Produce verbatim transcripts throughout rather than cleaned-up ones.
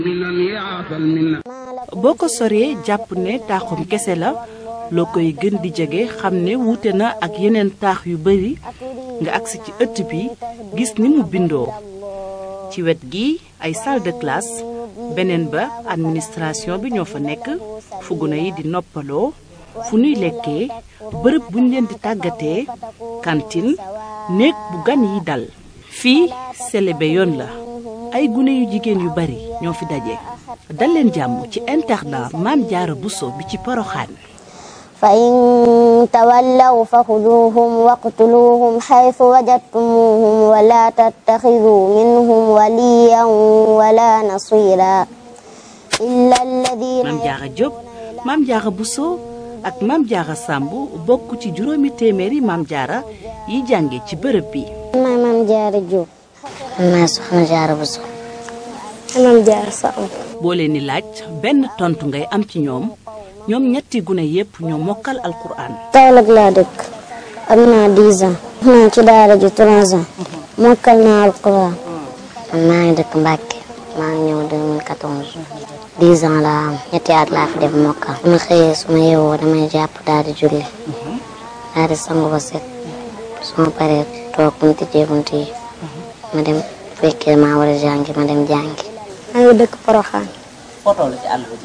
boo ko soree jàpp ne taaxum kese la loo koy gën di jege xam ne wuute na ak yeneen taax yu bari nga agsi ci ëtt bi gis ni mu bindoo ci wet gi ay salle de classe beneen ba administration bi ñoo fa nekk fu gune yi di noppaloo fu nuy lekkee bërëb buñ leen di tàggatee cantine néeg bu gan yi dal fii selebe yoon la ay gune yu jigéen yu bari ñoo fi daje dal leen jàmm ci internat Mame Diarra Bousso bi ci Porokhane fa in tawallaw fa xuduuhum waqtuluuhum xaytu wajadtumuuhum wala tattaxiduu minhum waliyan wala nasira illa alladina Mame Diarra Diop Mame Diarra Bousso ak Mame Diarra Samb bokk ci juróomi téeméeri Mame Diarra yi jànge ci bërëb bi. maay Mame Diarra Diop. maay Soxna Diarra Bousso. Mame Diarra Samb. boo leen di laaj benn tontu ngay am ci ñoom ñoom ñetti gune yépp ñoo mokkal alquran. Kaolack laa dëkk am naa dix ans. naa ci daara ji trois ans. mokkal naa alquran. man maa ngi dëkk Mbacke maa ngi ñëw deux mille quatorze. dix ans laa am ñetti at laa fi def mokkal. su ma xëyee su ma yeewoo damay jàpp daal di julli. daal di sangu ba set. su ma paree toog bu ñu tijjee bunt yi. ma dem fekkee maa war a jàngi ma dem jàngi. maa ngi dëkk Porokhane. foto la ci àll bi.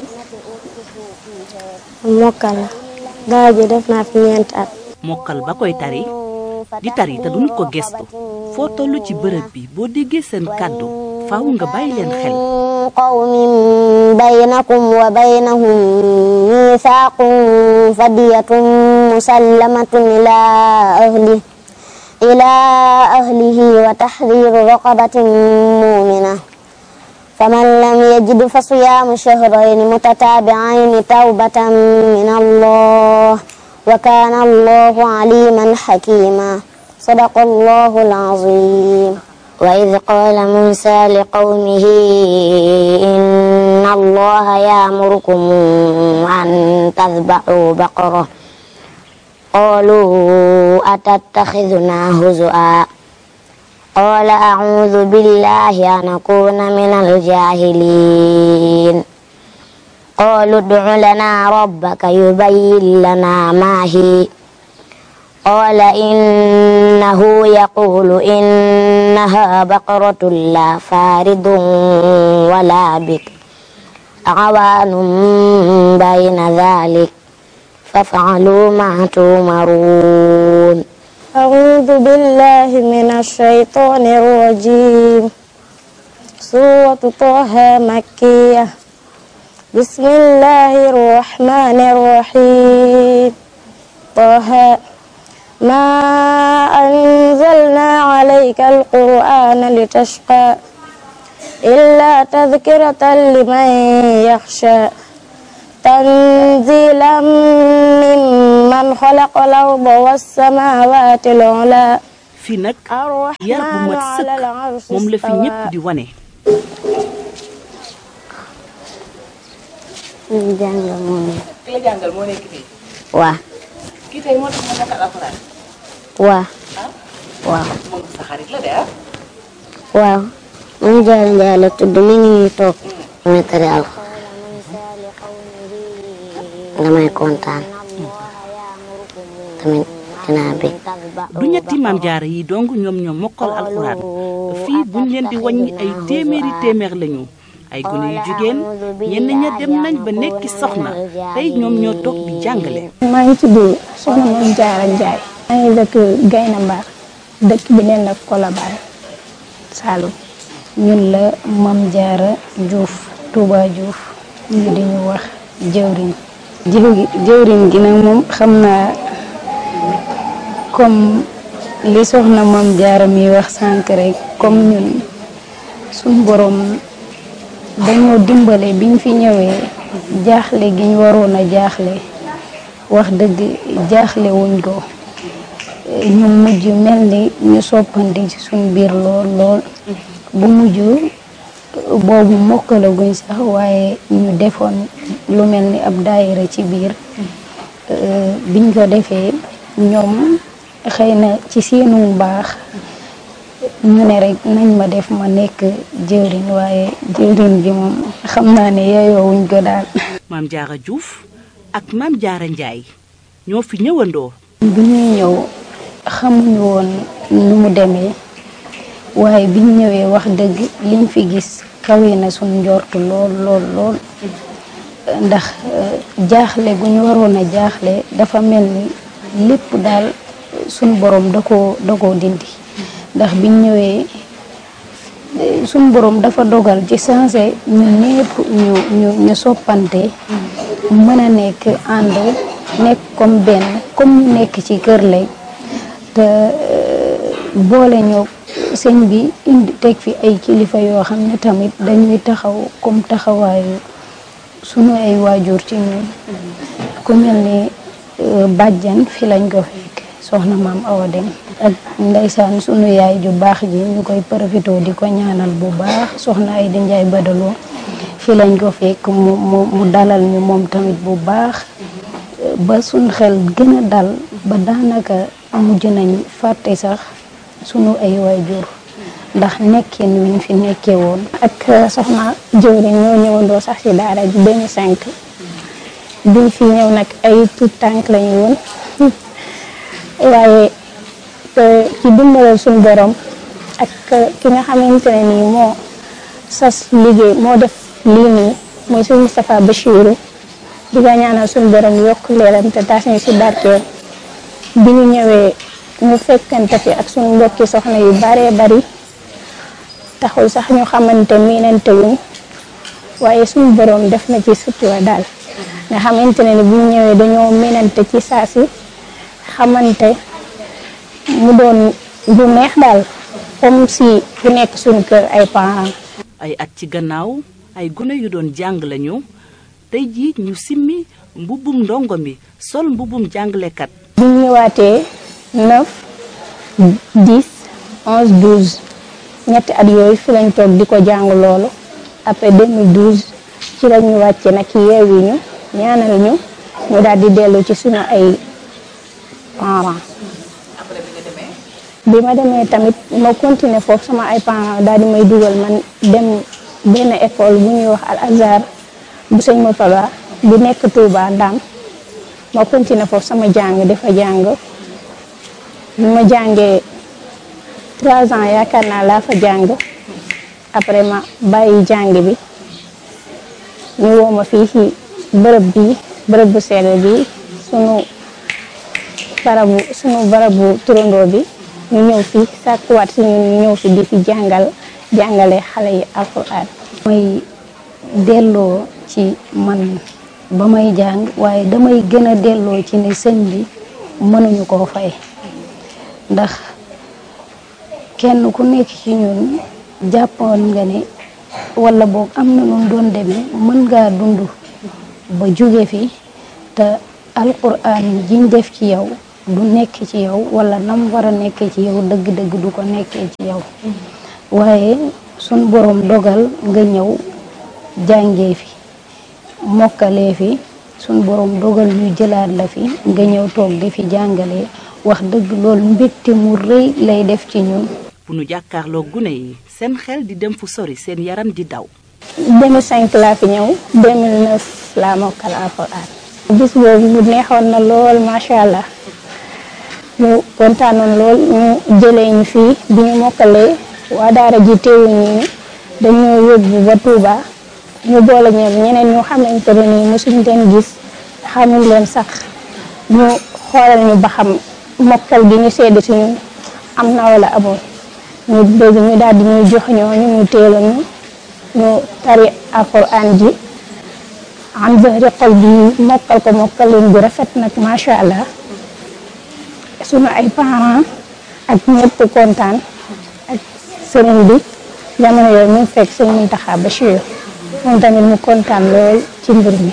mokkal la. daara ji def naa fi ñeenti at. mokkal ba koy tari di tari te duñu ko gestu foo tollu ci bërëb bi boo déggee seen kàddu faaw nga bàyyi leen xel. qawmin baynakum wa baynahum miisaaqun fadiyatun musallamatun ila ahli ila ahlihi wa tahriru raqabatin mu'mina faman lam yajid fa siyaamu shahrayni mutataabi'ayni tawbatan min Allah wa kaana Allahu aliman hakima sadaqa Allahu al-azim. وإذ قال موسى لقومه إن الله يأمركم أن تذبحوا بقرة قالوا أتتخذنا هزؤا قال أعوذ بالله أن أكون من الجاهلين قالوا ادع لنا ربك يبين لنا ما هي قال إنه يقول إنها بقرة لا فارض ولا بكر عوان بين ذلك فافعلوا ما تؤمرون. أعوذ بالله من الشيطان الرجيم. سورة طه مكية. بسم الله الرحمن الرحيم. طه ما أنزلنا عليك القرآن لتشقى إلا تذكرة لمن يخشى تنزيلا ممن خلق الأرض والسماوات العلى. fii nag yar bu mat sëkk moom la fi ñépp di wane. ñu jàngal moo nekk. ki la jàngal moo nekk fii. waaw. kii tey moo tax ma mokkal alxuraan. waaw. waaw. moom sa xarit la de ah. waaw. Mame Diarra Ndiaye la tudd mi ngi nii toog. muy tari alxuraan. damay kontaan. tamit dinaa bég. du ñetti Mame Diarra yi dong ñoom ñoom mokkal alxuraan fii buñ leen di wàññi ay téeméeri téeméer lañu. ay gune yu jigéen ñenn ña dem nañ ba nekki soxna tey ñoom ñoo toog di jàngale. maa ngi tudd soxna Mame Diarra Ndiaye. maa ngi dëkk Gayna Mbar dëkk bi neen la Colobane Saloum. ñun la Mame Diarra Diouf Touba Diouf ñu di ñu wax jëwriñ. jëwriñ gi nag moom xam naa comme li soxna Mame Diarra mi wax sànq rek comme ñun suñ borom. dañoo dimbale biñ fi ñëwee jaaxle gi ñu waroon a jaaxle wax dëgg jaaxle wuñ ko ñu mujj mel ni ñu soppandi ci suñ biir lool lool bu mujj boobu mokkalaguñ sax waaye ñu defoon lu mel ni ab daayira ci biir biñ ko defee ñoom xëy na ci seenu baax ñu ne rek nañ ma def ma nekk jëwriñ waaye jëwriñ bi moom xam naa ne yeyoo wuñ ko daal. Maam Jaara Diouf ak Maam Jaara Njaay ñoo fi ñëwandoo. bi ñuy ñëw xamuñu woon nu mu demee waaye biñ ñëwee wax dëgg liñ fi gis kawe na suñ njortu lool lool lool ndax jaaxle gu ñu waroon a jaaxle dafa mel ni lépp daal suñ borom da koo da koo dindi ndax biñ ñëwee suñ borom dafa dogal ci sensé ñun ñëpp ñu ñu ñu soppante mën a nekk ànd nekk comme benn comme ñu nekk ci kër lay te boole ñoo sëñ bi indi teg fi ay kilifa yoo xam ne tamit dañuy taxaw comme taxawaayu sunu ay waajur ci ñun ku mel ni bàjjan fi lañ ko fekk soxna maam Awa Dem ak ndeysaan sunu yaay ju baax ji ñu koy profité di ko ñaanal bu baax soxna ay di njaay badaloo fi lañ ko fekk mu mu mu dalal ñu moom tamit bu baax ba suñ xel gën a dal ba daanaka mujj nañ fàtte sax sunu ay waajur ndax nekkin wiñ fi nekkee woon. ak soxna jëwriñ ñoo ñëwandoo sax ci daara ji deux mille cinq biñ fi ñëw nag ay tout tànk lañu woon waaye ci dimbalal suñu borom ak ki nga xamante ne nii moo sas liggéey moo def lii nii mooy suñu Moustapha Bachirou di ko ñaanal suñu borom yokk leeram te taas ñu si barkeel bi ñu ñëwee ñu fekkante fi ak suñu mbokki soxna yu baree bari taxul sax ñu xamante miinante wuñ waaye suñu borom def na ci sutura daal nga xamante ne ni bu ñu ñëwee dañoo miinante ci saa si xamante mu doon lu neex daal comme si ku nekk suñu kër ay parents. ay at ci gannaaw ay gune yu doon jàng lañu tey jii ñu simmi mbubbum ndongo mi sol mbubbum jàngalekat. bi ñu ñëwaatee neuf dix onze douze ñetti at yooyu fi lañ toog di ko jàng loolu après deux mille douze ci la ñu wàcce nag yeewi ñu ñaanal ñu ñu daal di dellu ci suñu ay parents. bi ma demee tamit ma continuer foofu sama ay parents daal di may dugal man dem benn école bu ñuy wax Al Azhar bu sëñ Murtada bu nekk Touba Ndam ma continuer foofu sama jàng dafa jàng bi ma jàngee trois ans yaakaar naa laa fa jàng après ma bàyyi jàng bi ñu woo ma fii ci bërëb bi bërëb bu sell bi sunu barabu sunu barabu turandoo bi ñu ñëw fi sàkkuwaat si ñun ñu ñëw fi di fi jàngal jàngale xale yi alxuraan. may delloo ci man ba may jàng waaye damay gën a delloo ci ne sëñ bi mënuñu koo fay ndax kenn ku nekk ci ñun jàppoon nga ne wala boog am na nu doon demee mën ngaa dund ba jóge fi te alxuraan jiñ def ci yow du nekk ci yow wala nam war a nekkee ci yow dëgg-dëgg du ko nekkee ci yow waaye sun borom dogal nga ñëw jàngee fi mokkalee fi sun borom dogal ñu jëlaat la fi nga ñëw toog di fi jàngalee wax dëgg loolu mbégte mu rëy lay def ci ñun. bu nu jàkkaarloo gune yi seen xel di dem fu sori seen yaram di daw. deux mille cinq laa fi ñëw deux mille neuf laa mokkal alxuraan. gis boobu mu neexoon na lool macha allah. ñu kontaanoon lool ñu jëlee ñu fii bi ñu mokkalee waa daara ji teewuñ ñu dañoo yóbbu ba Touba ñu boole ñoom ñeneen ñu xamante ne nii mosuñ leen gis xamuñ leen sax ñu xoolal ñu ba xam mokkal gi ñu sedd si ñun am na wala amoon ñu bëgg ñu daal di ñuy jox ñooñu ñu teelu ñu ñu tari alxuraan ji am zahri xol bi mokkal ko mokkal leen bu rafet nag macha allah. sunu ay parents ak ñëpp kontaan ak sëriñ bi jamono yooyu mu fekk sëriñ Mountakha Bachir moom tamit mu kontaan lool ci mbir mi.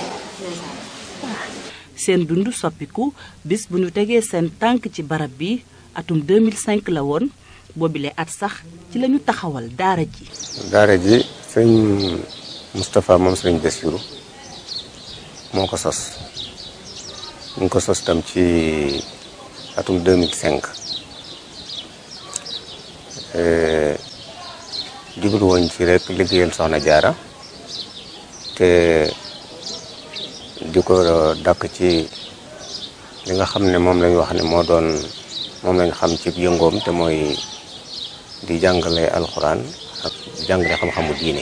seen dund soppiku bis bu ñu tegee seen tànk ci barab bi atum deux mille cinq la woon boobile at sax ci lañu taxawal daara ji. daara ji sëñ Moustapha moom sëriñ Bassirou moo ko sos ñu ngi ko sos tam ci atum deux mille cinq jublu woon ci rek liggéeyal soxna jaara te di ko dakk ci li nga xam ne moom lañ wax ne moo doon moom lañ xam ci yëngoom te mooy di jàngale alxuraan ak jàngale xam-xamu diine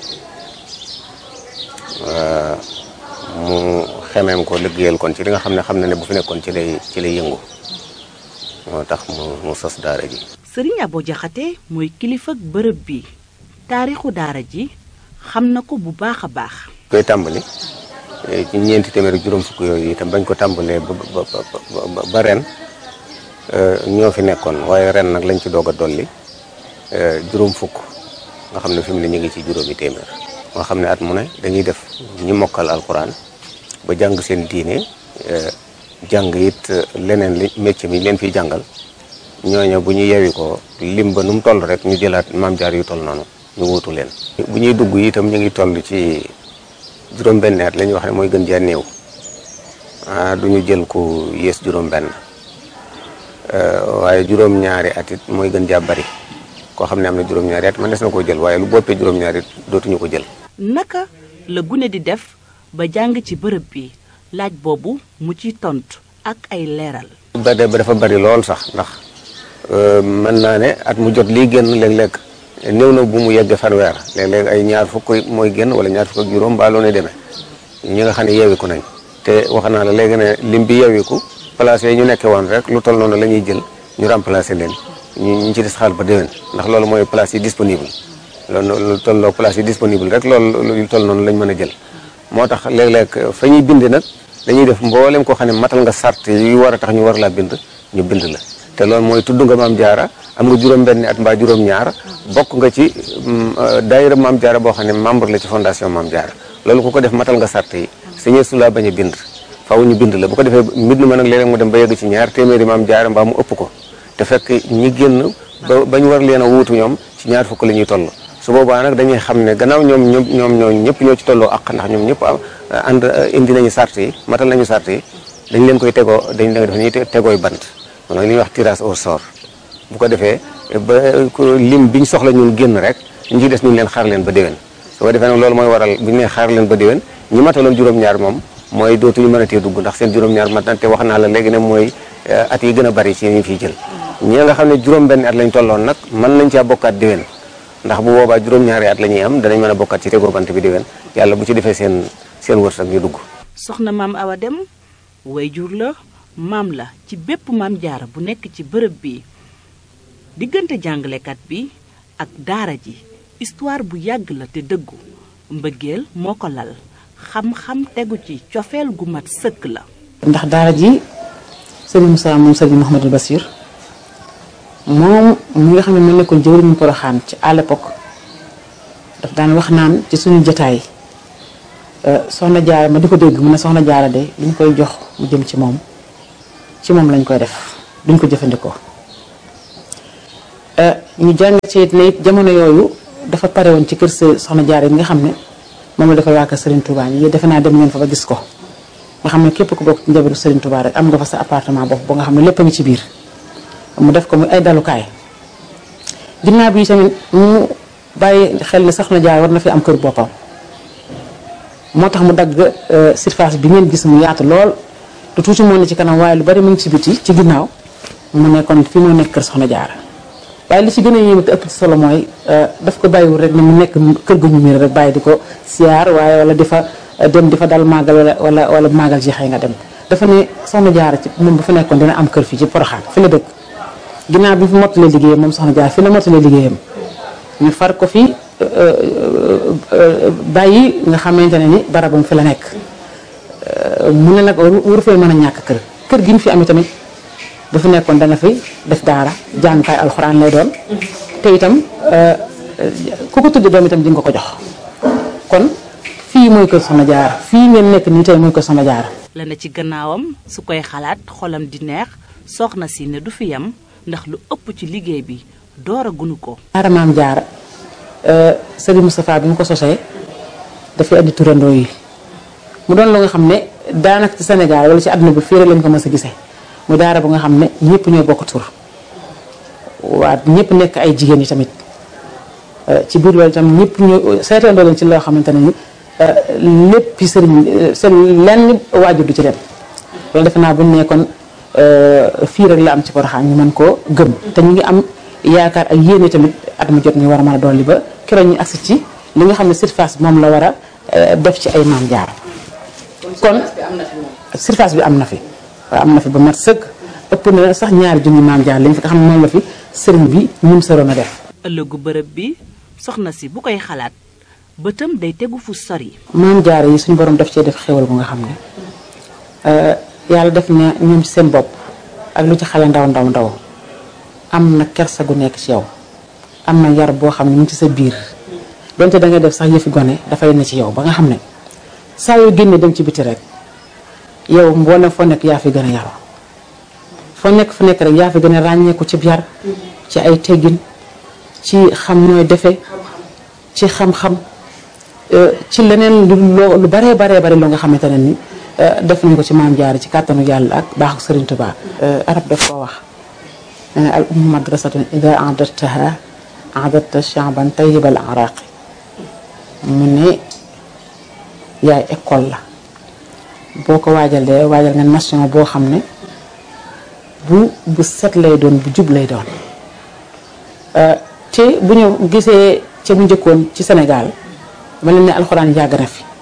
mu xemeem ko liggéeyal kon ci li nga xam ne xam na ne bu fi nekkoon ci lay ci lay yëngu moo tax mu mu sos daara ji. Sëriñ Abo Jaxate mooy kilifa bërëb bi taarixu daara ji xam na ko bu baax a baax. koy tàmbali ci ñeenti téeméer ak juróom fukk yooyu itam bañ ko tàmbalee ba ba ba ren ñoo fi nekkoon waaye ren nag lañ ci doog a dolli juróom fukk nga xam ne fi mu ne ñu ngi ci juróomi téeméer. moo xam ne at mu ne dañuy def ñi mokkal alxuraan ba jàng seen diine jàng it leneen li métier mi leen fiy jàngal ñooñu bu ñu yewi ko lim ba nu mu toll rek ñu jëlaat maam jaar yu toll noonu ñu wuutu leen. bu ñuy dugg itam ñu ngi toll ci juróom-benn at la ñuy wax ne mooy gën jaa néew ah du ñu jël ku yées juróom-benn waaye juróom-ñaari at it mooy gën jaa bari koo xam ne am na juróom-ñaari at man des na koo jël waaye lu boppee juróom-ñaari it dootuñu ko jël. naka la gune di def ba jàng ci bërëb bi laaj boobu mu ci tontu ak ay leeral. ba de ba dafa bari lool sax ndax mën naa ne at mu jot lii génn léeg-léeg néew na bu mu yegg fanweer léeg-léeg ay ñaar fukk mooy génn wala ñaar fukk ak juróom ba loo ne demee ñi nga xam ne yeewiku nañ te wax naa la léegi ne lim bi yeewiku place yi ñu nekkee woon rek lu toll noonu la ñuy jël ñu remplacer leen ñu ñu ci des xaal ba déwén ndax loolu mooy place yi disponible loolu lu tolloo place yi disponible rek loolu lu toll noonu lañ mën a jël moo tax léeg-léeg fa ñuy bind nag dañuy def mboolem koo xam ne matal nga sart yi war a tax ñu war laa bind ñu bind la te loolu mooy tudd nga maam jaara am nga juróom-benni at mbaa juróom-ñaar bokk nga ci daayira maam jaara boo xam ne membre la ci fondation maam jaara loolu ku ko def matal nga sart yi sañee su laa bañ a bind faaw ñu bind la bu ko defee mbind ma nag léeg-léeg mu dem ba yegg ci ñaar téeméeri maam jaara mbaa mu ëpp ko te fekk ñi génn ba bañ war leen a wuutu ñoom ci ñaar fukk la ñuy toll su boobaa nag dañuy xam ne gannaaw ñoom ñoom ñoom ñoo ñëpp ñoo ci tolloo ak ndax ñoom ñëpp ànd indi nañu sart yi matal nañu sart yi dañ leen koy tegoo dañ leen def ñuy tegooy bant moom li ñuy wax tirage au sort bu ko defee ba lim biñ soxla ñun génn rek ñu ci des ñu leen xaar leen ba déwén su ko defee nag loolu mooy waral bu ñu nee xaar leen ba déwén ñi mataloon juróom-ñaar moom mooy dootuñu mën a tee dugg ndax seen juróom-ñaar mat na te wax naa la léegi ne mooy at yi gën a bari ci ñu fiy jël ñi nga xam ne juróom-benn at lañ tolloon nag mën nañ caa bokkaat déwén ndax bu boobaa juróom-ñaari at la ñuy am danañ mën a bokkaat ci tegoo bant bi déwén yàlla bu ci defee seen seen wërsëg ñu dugg. soxna maam Awa Dem wayjur la maam la ci bépp maam jaara bu nekk ci bërëb bi diggante jàngalekat bi ak daara ji histoire bu yàgg la te dëggu mbëggeel moo ko lal xam-xam tegu ci cofeel gu mat sëkk la. ndax daara ji sëriñ Moussa moom sëriñ Mouhamadou Bassir moom mi nga xam ne mu nekkoon jëwriñu Poroxaan ci à l'époque daf daan wax naan ci suñu jotaay soxna jaara ma di ko dégg mu ne soxna jaara de duñ koy jox mu jëm ci moom ci moom lañ koy def duñ ko jëfandikoo ñu jàng ci it ne it jamono yooyu dafa pare woon ci kër soxna jaara yi nga xam ne moom la dafa waa kër Serigne Touba yi defe naa dem ngeen fa ba gis ko nga xam ne képp ku bokk ci njabootu Serigne Touba rek am nga fa sa appartement bopp ba nga xam ne lépp a ngi ci biir mu def ko muy ay dalukaay ginnaaw bi tamit mu bàyyi xel ne soxna jaara war na fi am kër boppam moo tax mu dagg surface bi ngeen gis mu yaatu lool te tuuti moo ne ci kanam waaye lu bari mu ngi ci biti ci ginnaaw mu ne kon fii moo nekk kër soxna jaara waaye li ci gën a yéeme te ëpp ci solo mooy daf ko bàyyiwul rek ne mu nekk kër gu ñu miir rek bàyyi di ko siyaar waaye wala di fa dem di fa dal màggal wala wala wala màggal jeexee nga dem dafa ne soxna jaara ci moom bu fa nekkoon dina am kër fii ci Poroxaan fi la dëkk ginnaaw bi fi mottalee liggéeyam moom soxna jaara fi la mottalee liggéeyam ñu far ko fi bàyyi nga xamante ne ni barabam fi la nekk mu ne nag waru fee mën a ñàkk kër kër gi ñu fi amee tamit dafa nekkoon dana fi def daara jàngukaay alxuraan lay doon te itam ku ko tudd doom itam di nga ko jox kon fii mooy kër soxna jaara fii ngeen nekk nii tey mooy kër soxna jaara la na ci gannaawam su koy xalaat xolam di neex soxna si ne du fi yam ndax lu ëpp ci liggéey bi door a gunu ko daara maam jaara Serigne Moustapha bi mu ko sosee dafay andi turandoo yi mu doon lu nga xam ne daanaka ci Sénégal wala ci àdduna bi fii rek lañ ko mës a gisee mu daara bu nga xam ne ñëpp ñoo bokk tur waa ñëpp nekk ay jigéen yi tamit ci biir loolu itam ñëpp ñu seetandoo leen ci loo xamante ne ni lépp sëriñ seen lenn waajur du ci dem loolu defe naa bu ñu nekkoon fii rek la am ci Porokhane ñu mën koo gëm te ñu ngi am yaakaar ak yéene tamit at mu jot ñu war a mën a dolli ba keroog ñu agsi ci li nga xam ne surface bi moom la war a def ci ay Maam Jaara kon surface bi am na fi waaw am na fi ba mat sëkk ëpp na sax ñaari junni Maam Jaara lañ fi nga xam ne moom la fi sëriñ bi ñun soroon a def. ëllëgu bërëb bi soxna si bu koy xalaat bëtam day tegu fu sori. Maam Jaara yi suñu borom daf cee def xéwal bu nga xam ne yàlla def na ñoom ci seen bopp ak lu ci xale ndaw ndaw ndaw am na kersa gu nekk ci yow am na yar boo xam ne mu ngi ci sa biir donte da ngay def sax yëfi gone dafay ne ci yow ba nga xam ne saa yoo génnee dem ci biti rek yow mboolem foo nekk yaa fi gën a yaru foo nekk fu nekk rek yaa fi gën a ràññeeku ci yar ci ay teggin ci xam nooy defee ci xam-xam ci leneen lu lu baree baree bari loo nga xamante ne ni def nañ ko ci Maam Jaara ci kàttanu yàlla ak baaxu Sëriñ Tuubaa. arab daf koo wax nee na al ummu madrasatun ida a'dadtaha a'dadta sha'ban tayyibal araqi mu ne yaay école la boo ko waajalee waajal nga nation boo xam ne bu bu set lay doon bu jub lay doon te bu ñu gisee ca bu njëkkoon ci Sénégal ma leen ne alxuraan yàgg na fi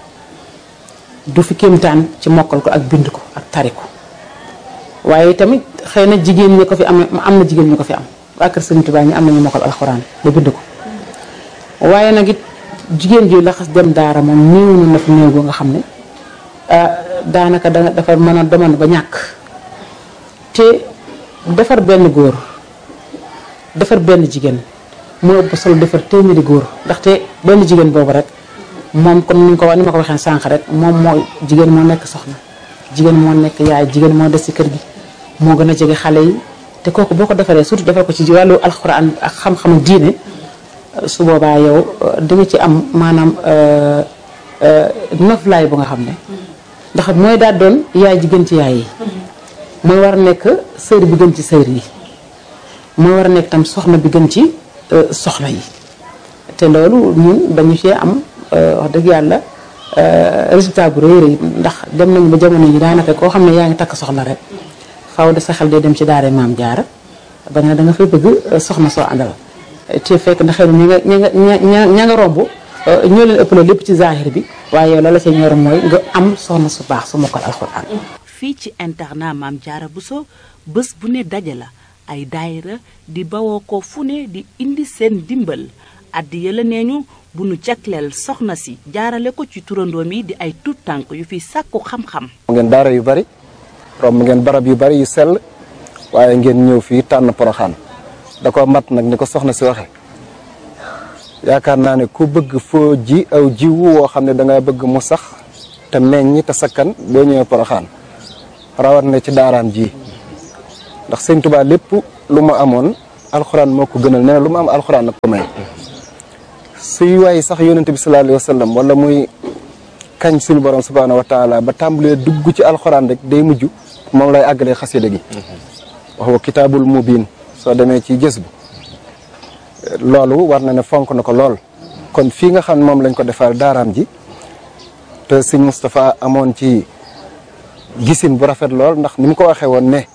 du fi kéemtaan ci mokkal ko ak bind ko ak tari ko waaye tamit xëy na jigéen ñi ko fi am am na jigéen ñi ko fi am waa kër Sëriñ Tuubaa ñi am nañu mokkal alxuraan ba bind ko waaye nag it jigéen ji laxas dem daara moom néew na fi néew boo nga xam ne daanaka da dafa mën a demoon ba ñàkk te defar benn góor defar benn jigéen moo ëpp solo defar téeméeri góor ndaxte benn jigéen boobu rek moom kon ni ko ni ma ko waxee sànq rek moom moo jigéen moo nekk soxna jigéen moo nekk yaay jigéen moo des ci kër gi moo gën a jege xale yi te kooku boo ko defaree surtout defar ko ci wàllu alxuraan ak xam-xamu diine su boobaa yow di nga ci am maanaam noflaay bu nga xam ne ndax mooy daal doon yaay ji gën ci yaay yi mooy war a nekk sër bi gën ci sër yi mooy war a nekk tam soxna bi gën ci soxna yi te loolu ñun dañu cee am wax dëgg yàlla résultat bu rëy rëy ndax dem nañu ba jamono yi daanaka koo xam ne yaa ngi takk soxna rek faaw de sa xel day dem ci daara Maam Jaara ba nga da nga fay bëgg soxna soo àndal te fekk na xëy na ña nga ña nga ña nga romb ñoo leen ëpp la lépp ci zahir bi waaye yow la la ca ñor mooy nga am soxna su baax su mokkal alxuraan. fii ci internat Maam Jaara Bousso bés bu ne daje la ay daayira di bawoo ko fu ne di indi seen dimbal addi yëla nee ñu bu nu jagleel soxna si jaarale ko ci turandoom yi di ay tuut tànk yu fi sàkku xam-xam. ngeen daara yu bari romb ngeen barab yu bari yu sell waaye ngeen ñëw fii tànn Porokhane da ko mat nag ni ko soxna si waxe yaakaar naa ne ku bëgg foo ji aw jiwu woo xam ne da nga bëgg mu sax te meññ te sakkan boo ñëwee Porokhane rawat na ci daaraam ji ndax Sëñ Tuubaa lépp lu mu amoon alxuraan moo ko gënal nee na lu mu am alxuraan nag ko may suy waay sax yonente bi sallallahu alayhi wa sallam wala muy kañ suñu borom subhaanahu wa taala ba tàmbalee dugg ci alxuraan rek day mujj moom lay àggalee xasida gi wax wa kitaabul mubiin soo demee ci gës bu loolu war na ne fonk na ko lool kon fii nga xam ne moom lañ ko defar daaraam ji te sëñ Moustapha amoon ci gisin bu rafet lool ndax ni mu ko waxee woon ne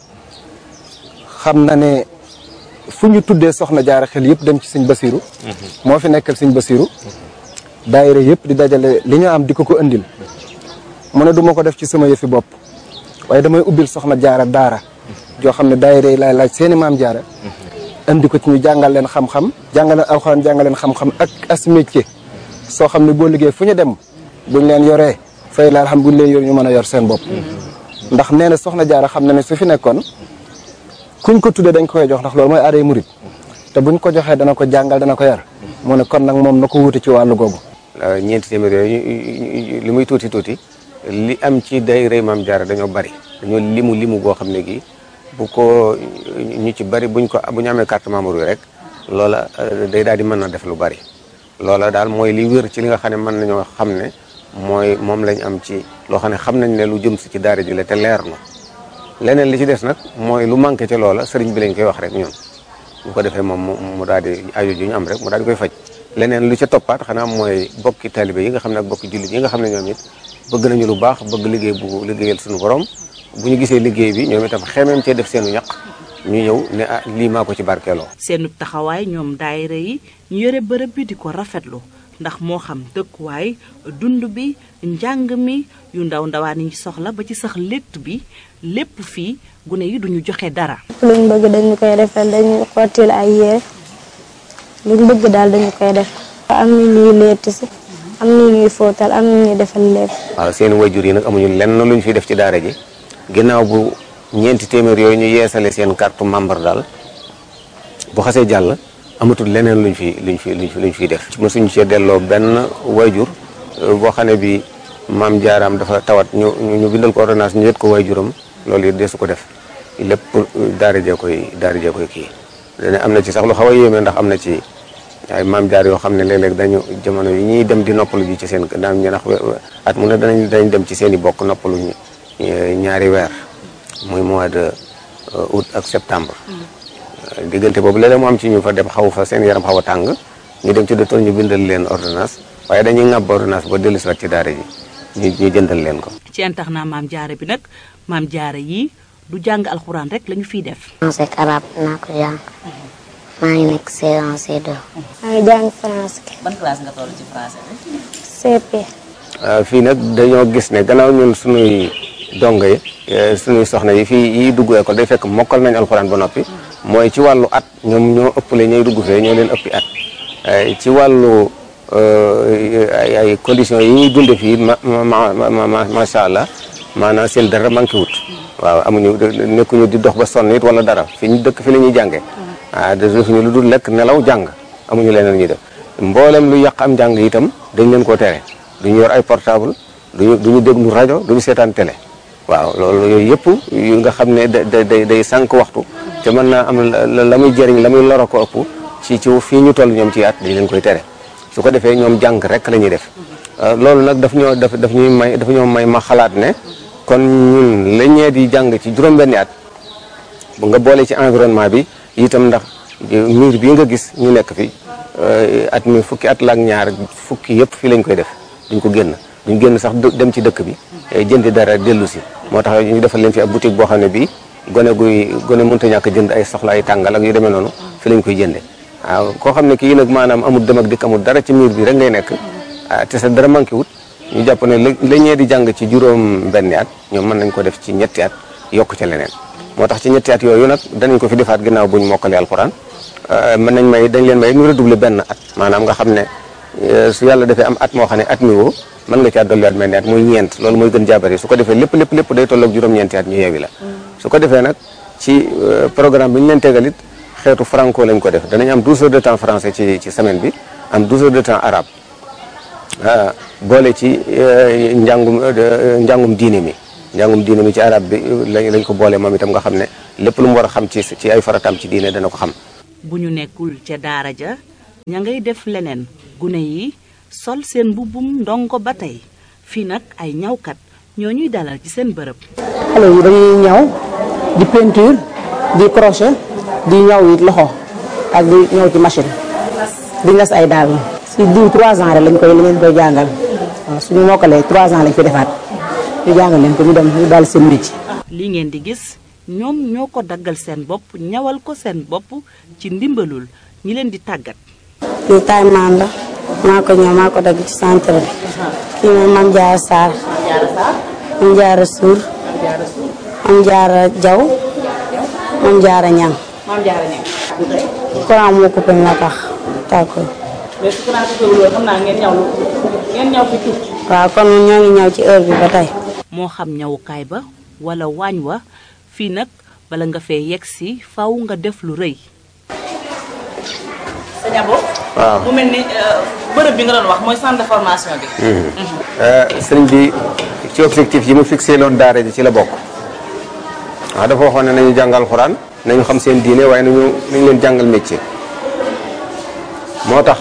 xam na ne fu ñu tuddee soxna jaara xel yëpp dem ci sëñ Basiru moo fi nekkal sëñ Basiru daayira yëpp di dajale li ñu am di ko ko indil mu ne du ma ko def ci sama yëfi bopp waaye damay ubbil soxna jaara daara joo xam ne daayira yi laay laaj seeni maam jaara indi ko ci ñu jàngal leen xam-xam jàngal leen alxuraan jàngal leen xam-xam ak as métier soo xam ne boo liggéey fu ñu dem buñ leen yoree fay la xam buñ leen yor ñu mën a yor seen bopp ndax nee na soxna jaara xam na ne su fi nekkoon kuñ ko tuddee dañ koy jox ndax loolu mooy aaday murit te buñ ko joxee dana ko jàngal dana ko yar mu ne kon nag moom na ko wuute ci wàllu googu. ñeenti téeméer yooyu li muy tuuti tuuti li am ci day rey Maam Jaara dañoo bari dañoo limu limu goo xam ne gi bu ko ñu ci bari buñ ko bu ñu amee carte membre yi rek loola day daal di mën na def lu bari loola daal mooy li wér ci li nga xam ne mën nañoo xam ne mooy moom lañ am ci loo xam ne xam nañ ne lu jëm si ci daara ji la te leer na leneen li ci des nag mooy lu manqué ci loola sëriñ bi lañ koy wax rek ñun bu ko defee moom mu daal di aajo ju ñu am rek mu daal di koy faj. leneen lu ca toppaat xanaa mooy bokki taalibe yi nga xam ne ak bokki jullit yi nga xam ne ñoom it bëgg nañu lu baax bëgg liggéey bu liggéeyal suñu borom bu ñu gisee liggéey bi ñoom itam xemeem cee def seenu ñaq ñu ñëw ne ah lii maa ko ci barkeeloo. seenu taxawaay ñoom daayira yi ñu yore bërëb bi di ko rafetlu ndax moo xam dëkkuwaay dund bi njàng mi yu ndaw ndawaan yi soxla ba ci sax létt bi lépp fii gune yi duñu joxe dara. luñ bëgg dañu koy defal dañu xottil ay yére luñ bëgg daal dañu koy def. am na ñuy létt si am na ñuy fóotal am na ñuy defal lépp. waaw seen wayjur yi nag amuñu lenn luñ fi def ci daara ji ginnaaw bu ñeenti téeméer yooyu ñu yeesale seen carte membre daal bu xasee jàll amatul leneen luñ fi luñ fi luñ fi luñ fiy def. mosuñu cee delloo benn wayjur boo xam ne bi maam jaaraam dafa tawat ñu ñu bindal ko ordonnance ñu yët ko wayjuram loolu it deesu ko def lépp daara jee koy daara jee koy kii. dana am na ci sax lu xaw a yéeme ndax am na ci ay maam jaar yoo xam ne léeg-léeg dañu jamono yi ñuy dem di noppalu ji ci seen daan ñu ndax at mu ne danañ dañ dem ci seen i bokk noppalu ñaari weer muy mois de août ak septembre. diggante boobu léeg-léeg mu am ci ñu fa dem xaw fa seen yaram xaw a tàng ñu dem ci docteur ñu bindal leen ordonnance waaye dañuy ŋàbb ordonnance ba dellusiwaat ci daara ji ñu ñu jëndal leen ko. ci internat maam jaara bi nag maam jaara yi du jàng alxuraan rek lañu fiy def. français ak arabe naa ko jàng maa ngi nekk C un C deux. maa ngi jàng français. ban classe nga toll ci français bi. C P. fii nag dañoo gis ne gannaaw ñun suñuy dongo yi suñuy soxna yi fii yi dugg école day fekk mokkal nañ alxuraan ba noppi mooy ci wàllu at ñoom ñoo ëppale ñooy dugg fee ñoo leen ëppi at ci wàllu ay ay conditions yi ñuy dunde fii ma ma ma macha allah maanaam seen dara manqué wut. waaw amuñu nekkuñu di dox ba sonn it wala dara fi ñu dëkk fi la ñuy jàngee ah defuñu lu dul lekk nelaw jàng amuñu leneen ñuy def mboolem lu yàq am njàng itam dañ leen koo tere duñu yor ay portable duñu duñu déglu rajo duñu seetaan télé waaw loolu yooyu yëpp yu nga xam ne da day day sànq waxtu te mën naa am la muy jëriñ la muy loro ko ëpp ci ci fii ñu toll ñoom ci at dañ leen koy tere su ko defee ñoom jàng rek la ñuy def loolu nag daf ñoo daf daf ñuy may daf ñoo may ma xalaat ne kon ñun la ñee di jàng ci juróom-benni at bu nga boole ci environnement bi itam ndax mur bii nga gis ñu nekk fi at mi fukki at la ak ñaar fukki yëpp fii lañ koy def duñ ko génn duñ génn sax dem ci dëkk bi jëndi dara dellu si moo tax ñu defal leen fi ab boutique boo xam ne bii gone guy gone mënta ñàkk jënd ay soxla ay tàngal ak yu demee noonu fi lañ koy jënde waaw koo xam ne kii nag maanaam amul dem ak dikk amul dara ci mur bi rek ngay nekk te sa dara manqué wut ñu jàpp ne la ñee di jàng ci juróom benni at ñoom mën nañ ko def ci ñetti at yokk ca leneen moo tax ci ñetti at yooyu nag danañ ko fi defaat ginnaaw buñ mokkalee alxuraan mën nañ may dañ leen may ñu redoubler benn at maanaam nga xam ne su yàlla defee am at moo xam ne at mi woo mën nga caa dolliwaat benn at muy ñeent loolu mooy gën jaabari su ko defee lépp lépp lépp day tolloog juróom-ñeenti at ñu yeewi la su ko defee nag ci programme bi ñu leen tegal it xeetu franco lañ ko def danañ am douze heures de temps français ci ci semaine bi am douze heures de temps arabe boole ci njàngum njàngum diine mi njàngum diine mi ci arab bi lañ ko boole moom itam nga xam ne lépp lu mu war a xam ci ci ay farataam ci diine dana ko xam. bu ñu nekkul ca daara ja ña ngay def leneen gune yi sol seen mbubbum ndongo ba tey fii nag ay ñawkat ñoo ñuy dalal ci seen bërëb. xale yi dañuy ñaw di peinture di crochet di ñaw it loxo ak di ñaw ci machine di ngas ay daal. si diw trois ans rek lañ koy lañ koy jàngal waaw suñu mokkalee trois ans lañ fi defaat ñu jàngal leen ko ñu dem ñu dal seen métier. li ngeen di gis ñoom ñoo ko daggal seen bopp ñawal ko seen bopp ci ndimbalul ñi leen di tàggat. lii taay maan la maa ko ñëw maa ko dagg ci centre bi kii mooy Mame Diarra Sarr Mame Diarra Sour Mame Diarra Diaw Mame Diarra Niang. Mame Diarra Niang. courant moo coupé moo tax tàkkul. mais su courant coupé loolu xam naa ngeen ñaw ngeen ñaw fi tuuti. waaw kon ñoo ngi ñaw ci heure bi ba tey. moo xam ñawukaay ba wala waañ wa fii nag bala nga fee yegg si faw nga def lu rëy. sëñ Abo. waaw mu mel ni bërëb bi nga doon wax mooy centre de formation bi. sëriñ bi ci objectif yi mu fixé loon daara ji ci la bokk. waaw dafa waxoon ne nañu jàngal alxuraan nañu xam seen diine waaye nañu nañu leen jàngal métier. moo tax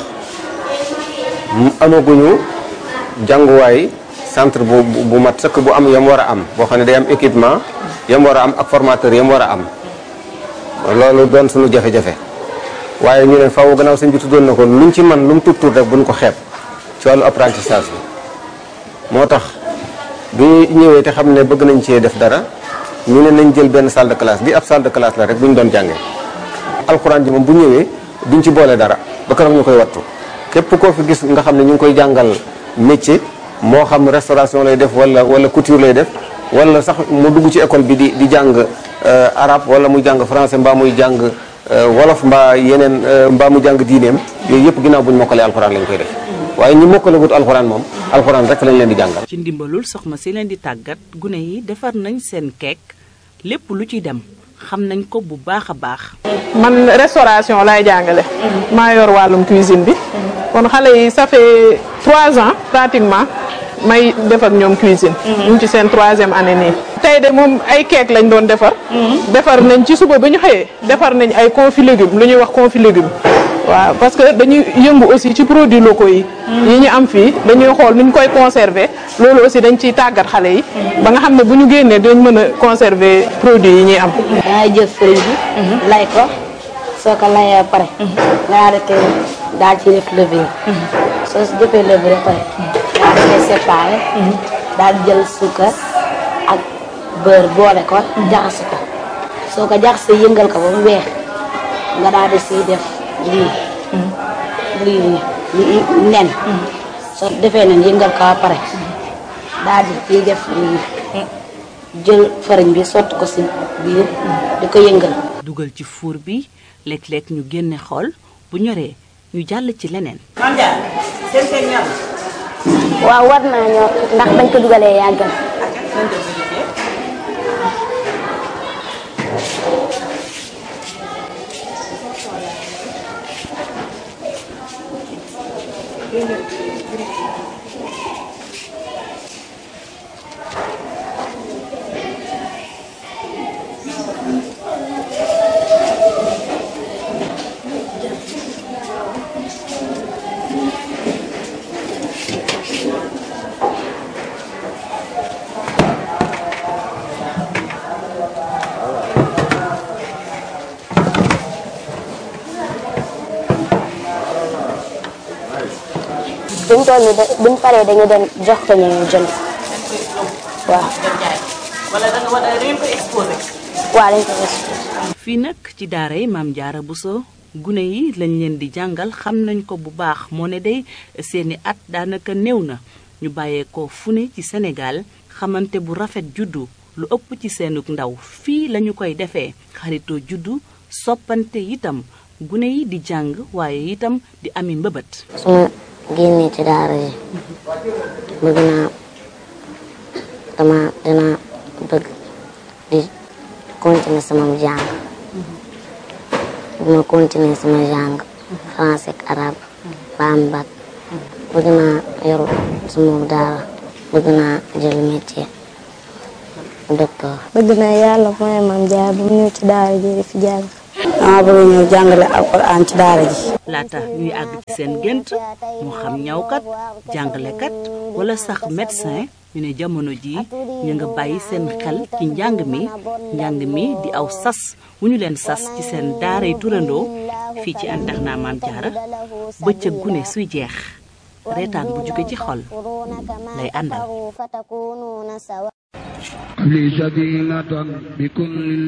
amaguñu jànguwaay centre bu bu mat sëkk bu am yam war a am boo xam ne day am équipement yam war a am ak formateur yam war a am loolu doon suñu jafe-jafe waaye ñu ne faaw gannaaw sëñ bi tuddoon na ko luñ ci man lu mu tuut tuut rek buñ ko xeeb ci wàllu apprentissage bi moo tax bi ñëwee te xam ne bëgg nañ cee def dara ñu ne nañ jël benn salle de classe bi ab salle de classe la rek bu ñu doon jàngee alxuraan ji moom bu ñëwee duñ ci boole dara ba keroog ñu koy wattu képp koo fi gis nga xam ne ñu ngi koy jàngal métier moo xam restauration lay def wala wala couture lay def wala sax mu dugg ci école bi di di jàng arabe wala muy jàng français mbaa muy jàng wolof mbaa yeneen mbaa mu jàng diineem yooyu yëpp ginnaaw bu ñu mokkalee alxuraan lañ koy def waaye ñi mokkalagut alxuraan moom alxuraan rek lañ leen di jàngal. ci ndimbalul soxna si leen di tàggat gune yi defar nañ seen keek lépp lu ci dem xam nañ ko bu baax a baax. man restauration laay jàngale. maa yor wàllum cuisine bi. kon xale yi ça fait trois ans pratiquement may def ak ñoom cuisine. ñu ngi ci seen troisième année nii. tey de moom ay keek lañ doon defar. defar nañ ci suba ba ñu xëyee defar nañ ay confit légumes lu ñuy wax confit légumes. waaw parce que dañuy yëngu aussi ci produits locaux yi. yi ñu am fii dañuy xool nu ñu koy conserver loolu aussi dañ ciy tàggat xale yi. ba nga xam ne bu ñu génnee dañ mën a conserver produits yi ñuy am. dangay jël fëriñ bi. lay ko soo ko layee ba pare. nga daal di koy daal ci def levure. soo si defee levure ba pare. daal di koy séparé. daal di jël suukar ak beurre boole ko. jaxase ko soo ko jaxasee yëngal ko ba mu weex nga daal di siy def. lii lii lii nen soo defee nen yëngal ko ba pare daal di ciy def lii jël fariñ bi sotti ko si biir di ko yëngal. dugal ci four bi léeg-léeg ñu génne xool bu ñoree ñu jàll ci leneen. waaw war naa ñor ndax bañ ko dugalee yàggal. buñ toll nii da buñ paree dañu dem jox ko ñu jënd waaw. wala da nga war a dañ ko exposé. waaw dañ ko exposé. fii nag ci daara yi Maam Jaara Buso gune yi lañ leen di jàngal xam nañ ko bu baax moo ne day seeni at daanaka néew na ñu bàyyeekoo fu ne ci Sénégal xamante bu rafet juddu lu ëpp ci seenug ndaw fii lañu koy defee xaritoo juddu soppante itam gune yi di jàng waaye itam di ami mbëbët. génne ci daara yi bëgg naa dama dina bëgg di continuer sama jàng ma continuer sama jàng français ak arabe ba am bac bëgg naa yoru sama daara bëgg naa jël métier docteur. bëgg naa yàlla mooy Maam Jaara bu ñëw ci daara ji di fi jàng. dama bëgg ñëw jàngale alxuraan ci daara ji. laata ñuy àgg ci seen gént moo xam ñawkat jàngalekat wala sax médecin ñu ne jamono ji ñu nga bàyyi seen xel ci njàng mi njàng mi di aw sas wu ñu leen sas ci seen daaray turandoo fii ci internat Maam Jaara bëccëg gune suy jeex reetaan bu jóge ci xol lay àndal.